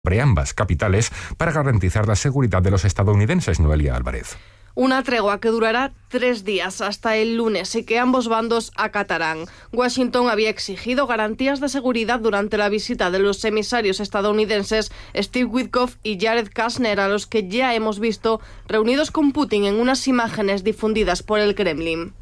sobre ambas capitales para garantizar la seguridad de los estadounidenses. Noelia Álvarez. Una tregua que durará 3 días hasta el lunes y que ambos bandos acatarán. Washington había exigido garantías de seguridad durante la visita de los emisarios estadounidenses Steve Witkoff y Jared Kushner, a los que ya hemos visto reunidos con Putin en unas imágenes difundidas por el Kremlin.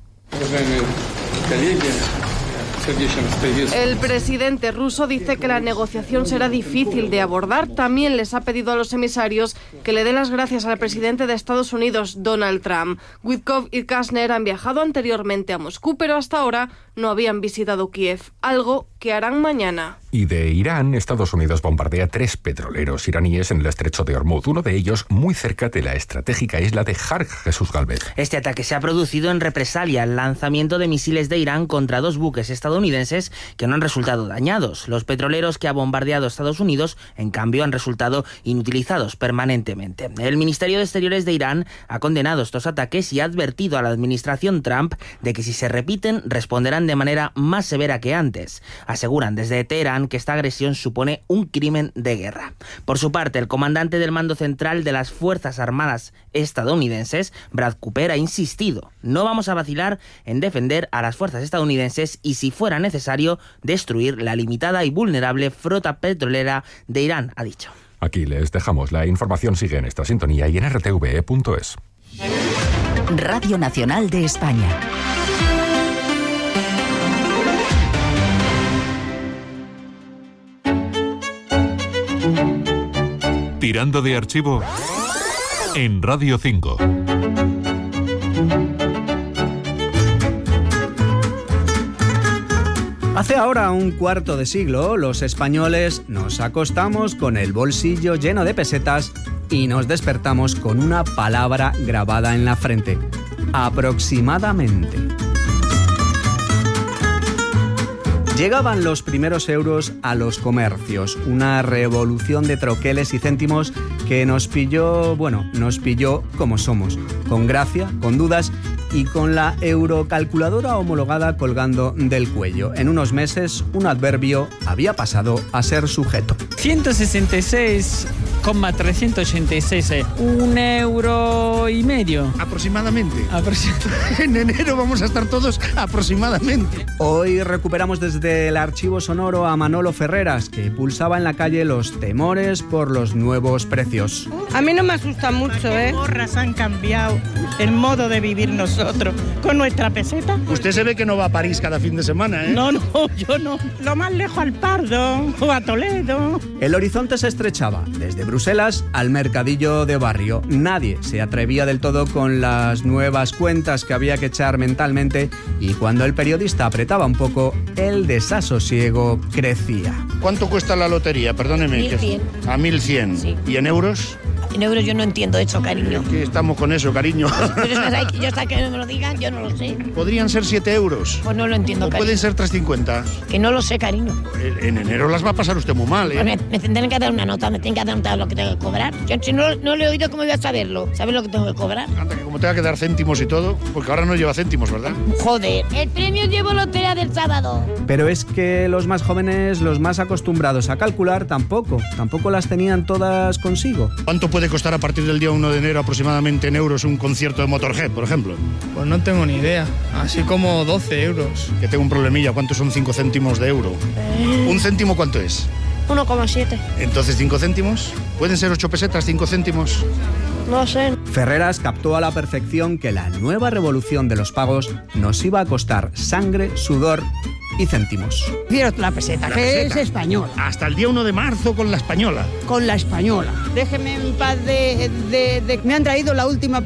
El presidente ruso dice que la negociación será difícil de abordar. También les ha pedido a los emisarios que le den las gracias al presidente de Estados Unidos, Donald Trump. Witkoff y Kushner han viajado anteriormente a Moscú, pero hasta ahora no habían visitado Kiev, algo que harán mañana. Y de Irán, Estados Unidos bombardea 3 petroleros iraníes en el estrecho de Hormuz, uno de ellos muy cerca de la estratégica isla de Jarj. Jesús Galvez. Este ataque se ha producido en represalia al lanzamiento de misiles de Irán contra 2 buques estadounidenses que no han resultado dañados. Los petroleros que ha bombardeado Estados Unidos, en cambio, han resultado inutilizados permanentemente. El Ministerio de Exteriores de Irán ha condenado estos ataques y ha advertido a la administración Trump de que si se repiten, responderán de manera más severa que antes. Aseguran desde Teherán que esta agresión supone un crimen de guerra. Por su parte, el comandante del mando central de las Fuerzas Armadas estadounidenses, Brad Cooper, ha insistido: no vamos a vacilar en defender a las fuerzas estadounidenses y, si fuera necesario, destruir la limitada y vulnerable flota petrolera de Irán, ha dicho. Aquí les dejamos. La información sigue en esta sintonía y en rtve.es. Radio Nacional de España. Tirando de archivo en Radio 5. Hace ahora un cuarto de siglo, los españoles nos acostamos con el bolsillo lleno de pesetas y nos despertamos con una palabra grabada en la frente: aproximadamente. Llegaban los primeros euros a los comercios, una revolución de troqueles y céntimos que nos pilló como somos, con gracia, con dudas y con la eurocalculadora homologada colgando del cuello. En unos meses, un adverbio había pasado a ser sujeto. 166,386, €1,5. Aproximadamente. En enero vamos a estar todos aproximadamente. Hoy recuperamos desde el archivo sonoro a Manolo Ferreras, que pulsaba en la calle los temores por los nuevos precios. A mí no me asusta mucho, Las gorras han cambiado el modo de vivir nosotros con nuestra peseta. Usted se ve que no va a París cada fin de semana, ¿eh? No, yo no. Lo más lejos al Pardo o a Toledo. El horizonte se estrechaba, desde Bruselas al mercadillo de barrio. Nadie se atrevía del todo con las nuevas cuentas que había que echar mentalmente, y cuando el periodista apretaba un poco, el desasosiego crecía. ¿Cuánto cuesta la lotería? Perdóneme. 1.100. ¿A 1.100? Sí. ¿Y en euros? En euros yo no entiendo eso, cariño. ¿Qué estamos con eso, cariño? Pero es que yo hasta que no me lo digan, yo no lo sé. ¿Podrían ser 7 euros? Pues no lo entiendo, ¿O cariño. pueden ser 3,50? Que no lo sé, cariño. En enero las va a pasar usted muy mal, ¿eh? Pues me tendrán que dar una nota, me tienen que dar nota de lo que tengo que cobrar. Yo si no le he oído, ¿cómo voy a saberlo? ¿Sabes lo que tengo que cobrar? Anda, que como tenga que dar céntimos y todo, porque ahora no lleva céntimos, ¿verdad? Joder, el premio llevo lotería del sábado. Pero es que los más jóvenes, los más acostumbrados a calcular, tampoco las tenían todas consigo. ¿Cuánto puede costar a partir del día 1 de enero aproximadamente en euros un concierto de Motorhead, por ejemplo? Pues no tengo ni idea, así como 12 euros. Que tengo un problemilla, ¿cuántos son 5 céntimos de euro? ¿Un céntimo cuánto es? 1,7. Entonces, 5 céntimos. ¿Pueden ser 8 pesetas, 5 céntimos? No sé. Ferreras captó a la perfección que la nueva revolución de los pagos nos iba a costar sangre, sudor y céntimos. Quiero la peseta, que es española. Hasta el día 1 de marzo con la española. Con la española. Déjeme en paz de me han traído las últimas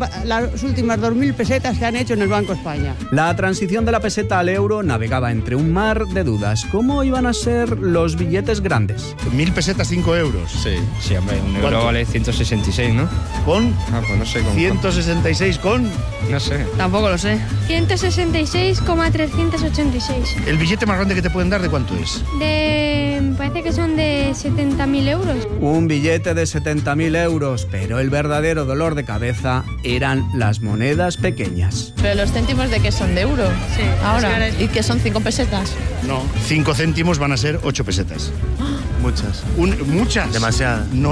2.000 pesetas que han hecho en el Banco España. La transición de la peseta al euro navegaba entre un mar de dudas. ¿Cómo iban a ser los billetes grandes? 1.000 pesetas, 5 euros. Sí, hombre, un euro vale 166, ¿no? ¿Con? Pues no sé cómo. 166 con... No sé. Tampoco lo sé. 166,386. El billete billete más grande que te pueden dar, ¿de cuánto es? Me parece que son de 70.000 euros. Un billete de 70.000 euros, pero el verdadero dolor de cabeza eran las monedas pequeñas. ¿Pero los céntimos de qué son? ¿De euro? Sí. Ahora. ¿Y qué son 5 pesetas? No, 5 céntimos van a ser 8 pesetas. Muchas. ¿Muchas? Demasiadas. No